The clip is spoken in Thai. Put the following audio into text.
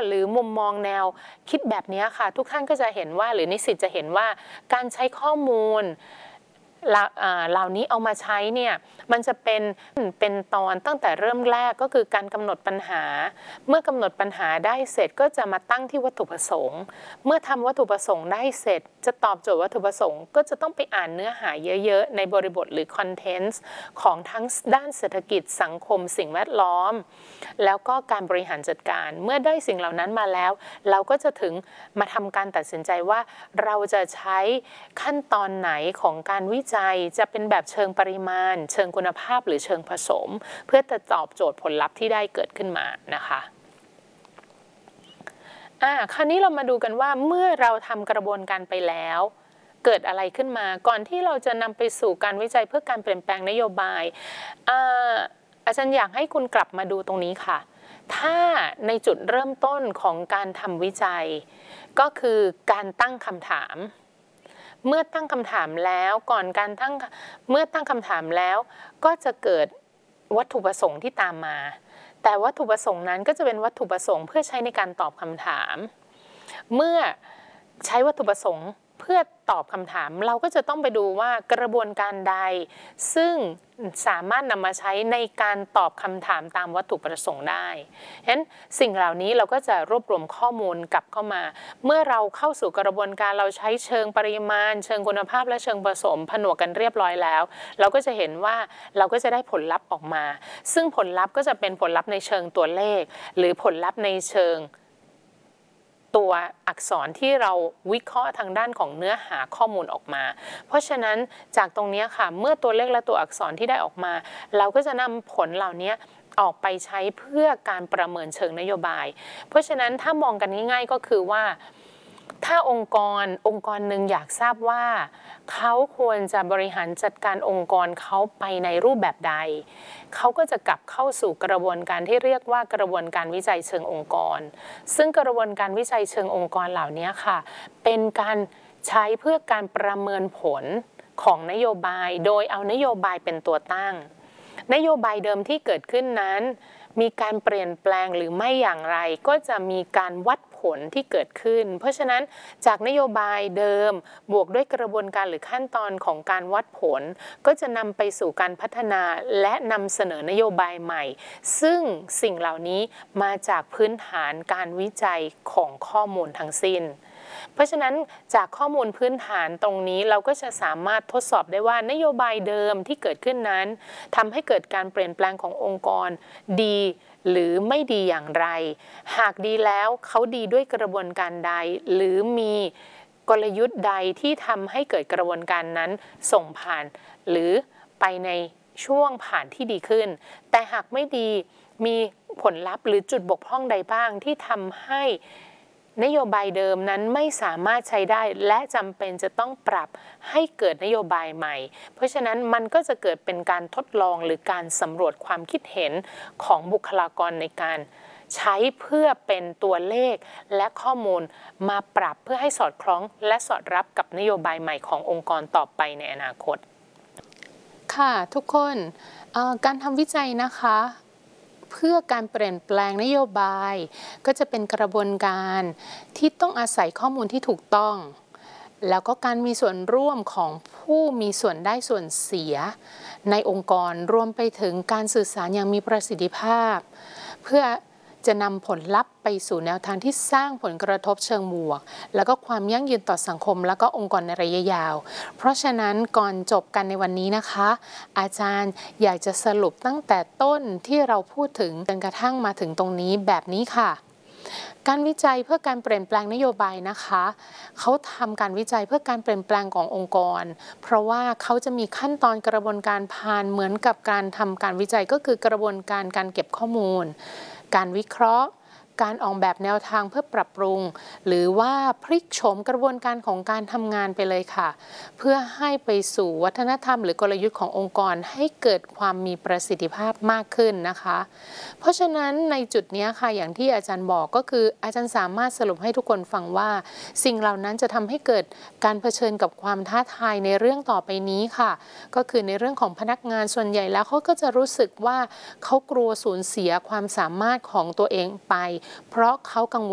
หรือมุมมองแนวคิดแบบนี้ค่ะทุกท่านก็จะเห็นว่าหรือนิสิตจะเห็นว่าการใช้ข้อมูลเหล่านี้เอามาใช้เนี่ยมันจะเป็นตอนตั้งแต่เริ่มแรกก็คือการกำหนดปัญหาเมื่อกำหนดปัญหาได้เสร็จก็จะมาตั้งที่วัตถุประสงค์เมื่อทำวัตถุประสงค์ได้เสร็จจะตอบโจทย์วัตถุประสงค์ก็จะต้องไปอ่านเนื้อหาเยอะๆในบริบทหรือคอนเทนต์ของทั้งด้านเศรษฐกิจสังคมสิ่งแวดล้อมแล้วก็การบริหารจัดการเมื่อได้สิ่งเหล่านั้นมาแล้วเราก็จะถึงมาทำการตัดสินใจว่าเราจะใช้ขั้นตอนไหนของการวิจัยจะเป็นแบบเชิงปริมาณเชิงคุณภาพหรือเชิงผสมเพื่อจะตอบโจทย์ผลลัพธ์ที่ได้เกิดขึ้นมานะคะคราวนี้เรามาดูกันว่าเมื่อเราทำกระบวนการไปแล้วเกิดอะไรขึ้นมาก่อนที่เราจะนำไปสู่การวิจัยเพื่อการเปลี่ยนแปลงนโยบายอาจารย์อยากให้คุณกลับมาดูตรงนี้ค่ะถ้าในจุดเริ่มต้นของการทำวิจัยก็คือการตั้งคำถามเมื่อตั้งคำถามแล้วเมื่อตั้งคำถามแล้วก็จะเกิดวัตถุประสงค์ที่ตามมาแต่วัตถุประสงค์นั้นก็จะเป็นวัตถุประสงค์เพื่อใช้ในการตอบคำถามเมื่อใช้วัตถุประสงค์เพื่อตอบคำถามเราก็จะต้องไปดูว่ากระบวนการใดซึ่งสามารถนำมาใช้ในการตอบคำถามตามวัตถุประสงค์ได้ฉะนั้นสิ่งเหล่านี้เราก็จะรวบรวมข้อมูลกลับเข้ามาเมื่อเราเข้าสู่กระบวนการเราใช้เชิงปริมาณเชิงคุณภาพและเชิงผสมผนวกกันเรียบร้อยแล้วเราก็จะเห็นว่าเราก็จะได้ผลลัพธ์ออกมาซึ่งผลลัพธ์ก็จะเป็นผลลัพธ์ในเชิงตัวเลขหรือผลลัพธ์ในเชิงตัวอักษรที่เราวิเคราะห์ทางด้านของเนื้อหาข้อมูลออกมาเพราะฉะนั้นจากตรงนี้ค่ะเมื่อตัวเลขและตัวอักษรที่ได้ออกมาเราก็จะนำผลเหล่านี้ออกไปใช้เพื่อการประเมินเชิงนโยบายเพราะฉะนั้นถ้ามองกันง่ายๆก็คือว่าถ้าองค์กรหนึ่งอยากทราบว่าเขาควรจะบริหารจัดการองค์กรเขาไปในรูปแบบใดเขาก็จะกลับเข้าสู่กระบวนการที่เรียกว่ากระบวนการวิจัยเชิงองค์กรซึ่งกระบวนการวิจัยเชิงองค์กรเหล่านี้ค่ะเป็นการใช้เพื่อการประเมินผลของนโยบายโดยเอานโยบายเป็นตัวตั้งนโยบายเดิมที่เกิดขึ้นนั้นมีการเปลี่ยนแปลงหรือไม่อย่างไรก็จะมีการวัดผลที่เกิดขึ้นเพราะฉะนั้นจากนโยบายเดิมบวกด้วยกระบวนการหรือขั้นตอนของการวัดผลก็จะนำไปสู่การพัฒนาและนำเสนอนโยบายใหม่ซึ่งสิ่งเหล่านี้มาจากพื้นฐานการวิจัยของข้อมูลทั้งสิ้นเพราะฉะนั้นจากข้อมูลพื้นฐานตรงนี้เราก็จะสามารถทดสอบได้ว่านโยบายเดิมที่เกิดขึ้นนั้นทำให้เกิดการเปลี่ยนแปลงขององค์กรดีหรือไม่ดีอย่างไรหากดีแล้วเขาดีด้วยกระบวนการใดหรือมีกลยุทธ์ใดที่ทำให้เกิดกระบวนการนั้นส่งผ่านหรือไปในช่วงผ่านที่ดีขึ้นแต่หากไม่ดีมีผลลัพธ์หรือจุดบกพร่องใดบ้างที่ทำให้นโยบายเดิมนั้นไม่สามารถใช้ได้และจำเป็นจะต้องปรับให้เกิดนโยบายใหม่เพราะฉะนั้นมันก็จะเกิดเป็นการทดลองหรือการสำรวจความคิดเห็นของบุคลากรในการใช้เพื่อเป็นตัวเลขและข้อมูลมาปรับเพื่อให้สอดคล้องและสอดรับกับนโยบายใหม่ขององค์กรต่อไปในอนาคตค่ะทุกคนการทำวิจัยนะคะเพื่อการเปลี่ยนแปลงนโยบายก็จะเป็นกระบวนการที่ต้องอาศัยข้อมูลที่ถูกต้องแล้วก็การมีส่วนร่วมของผู้มีส่วนได้ส่วนเสียในองค์กรรวมไปถึงการสื่อสารอย่างมีประสิทธิภาพเพื่อจะนำผลลัพธ์ไปสู่แนวทางที่สร้างผลกระทบเชิงบวกแล้วก็ความยั่งยืนต่อสังคมและก็องค์กรในระยะยาวเพราะฉะนั้นก่อนจบกันในวันนี้นะคะอาจารย์อยากจะสรุปตั้งแต่ต้นที่เราพูดถึงจนกระทั่งมาถึงตรงนี้แบบนี้ค่ะการวิจัยเพื่อการเปลี่ยนแปลงนโยบายนะคะเขาทำการวิจัยเพื่อการเปลี่ยนแปลงขององค์กรเพราะว่าเขาจะมีขั้นตอนกระบวนการผ่านเหมือนกับการทำการวิจัยก็คือกระบวนการการเก็บข้อมูลการวิเคราะห์การออกแบบแนวทางเพื่อปรับปรุงหรือว่าพลิกโฉมกระบวนการของการทำงานไปเลยค่ะเพื่อให้ไปสู่วัฒนธรรมหรือกลยุทธ์ขององค์กรให้เกิดความมีประสิทธิภาพมากขึ้นนะคะเพราะฉะนั้นในจุดนี้ค่ะอย่างที่อาจารย์บอกก็คืออาจารย์สามารถสรุปให้ทุกคนฟังว่าสิ่งเหล่านั้นจะทำให้เกิดการเผชิญกับความท้าทายในเรื่องต่อไปนี้ค่ะก็คือในเรื่องของพนักงานส่วนใหญ่แล้วเขาก็จะรู้สึกว่าเขากลัวสูญเสียความสามารถของตัวเองไปเพราะเขากังวล